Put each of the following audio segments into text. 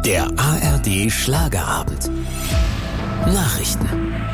Der ARD Schlagerabend. Nachrichten.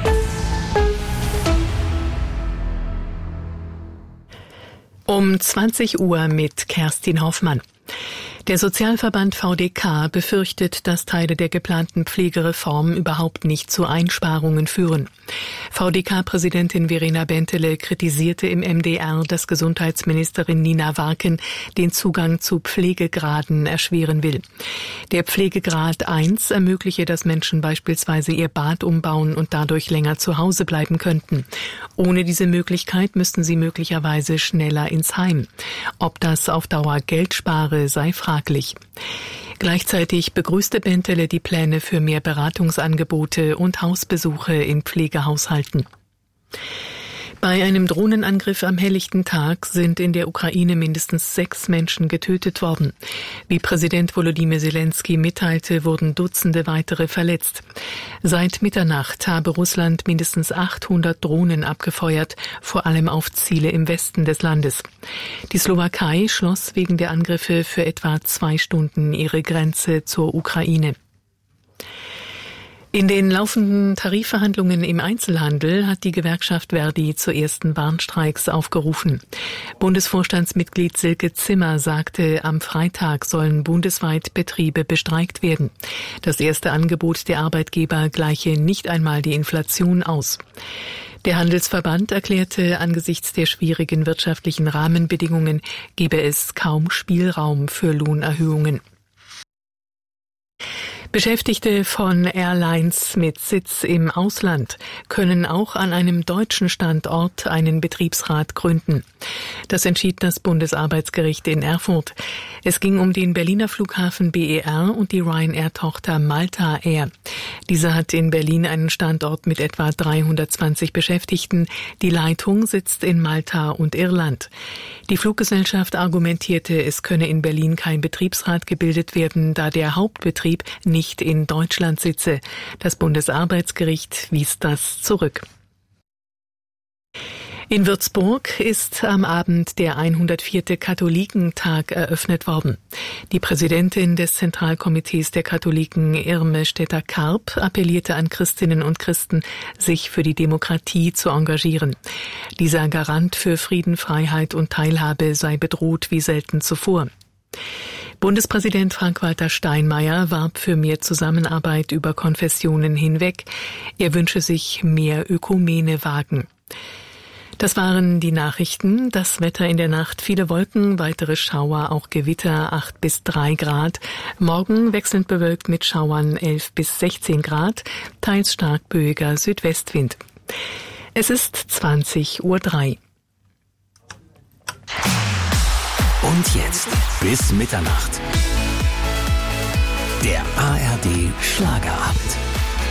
Um 20 Uhr mit Kerstin Hoffmann. Der Sozialverband VDK befürchtet, dass Teile der geplanten Pflegereform überhaupt nicht zu Einsparungen führen. VDK-Präsidentin Verena Bentele kritisierte im MDR, dass Gesundheitsministerin Nina Warken den Zugang zu Pflegegraden erschweren will. Der Pflegegrad 1 ermögliche, dass Menschen beispielsweise ihr Bad umbauen und dadurch länger zu Hause bleiben könnten. Ohne diese Möglichkeit müssten sie möglicherweise schneller ins Heim. Ob das auf Dauer Geld spare, sei fraglich. Gleichzeitig begrüßte Bentele die Pläne für mehr Beratungsangebote und Hausbesuche in Pflegehaushalten. Bei einem Drohnenangriff am helllichten Tag sind in der Ukraine mindestens 6 Menschen getötet worden. Wie Präsident Volodymyr Zelensky mitteilte, wurden Dutzende weitere verletzt. Seit Mitternacht habe Russland mindestens 800 Drohnen abgefeuert, vor allem auf Ziele im Westen des Landes. Die Slowakei schloss wegen der Angriffe für etwa 2 Stunden ihre Grenze zur Ukraine. In den laufenden Tarifverhandlungen im Einzelhandel hat die Gewerkschaft Verdi zu ersten Warnstreiks aufgerufen. Bundesvorstandsmitglied Silke Zimmer sagte, am Freitag sollen bundesweit Betriebe bestreikt werden. Das erste Angebot der Arbeitgeber gleiche nicht einmal die Inflation aus. Der Handelsverband erklärte, angesichts der schwierigen wirtschaftlichen Rahmenbedingungen gebe es kaum Spielraum für Lohnerhöhungen. Beschäftigte von Airlines mit Sitz im Ausland können auch an einem deutschen Standort einen Betriebsrat gründen. Das entschied das Bundesarbeitsgericht in Erfurt. Es ging um den Berliner Flughafen BER und die Ryanair-Tochter Malta Air. Diese hat in Berlin einen Standort mit etwa 320 Beschäftigten. Die Leitung sitzt in Malta und Irland. Die Fluggesellschaft argumentierte, es könne in Berlin kein Betriebsrat gebildet werden, da der Hauptbetrieb nicht in Deutschland sitze. Das Bundesarbeitsgericht wies das zurück. In Würzburg ist am Abend der 104. Katholikentag eröffnet worden. Die Präsidentin des Zentralkomitees der Katholiken, Irme Stetter-Karp, appellierte an Christinnen und Christen, sich für die Demokratie zu engagieren. Dieser Garant für Frieden, Freiheit und Teilhabe sei bedroht wie selten zuvor. Bundespräsident Frank-Walter Steinmeier warb für mehr Zusammenarbeit über Konfessionen hinweg. Er wünsche sich mehr Ökumene-Wagen. Das waren die Nachrichten. Das Wetter in der Nacht: viele Wolken, weitere Schauer, auch Gewitter, 8 bis 3 Grad. Morgen wechselnd bewölkt mit Schauern, 11 bis 16 Grad, teils stark böiger Südwestwind. Es ist 20:03 Uhr. Und jetzt bis Mitternacht. Der ARD Schlagerabend.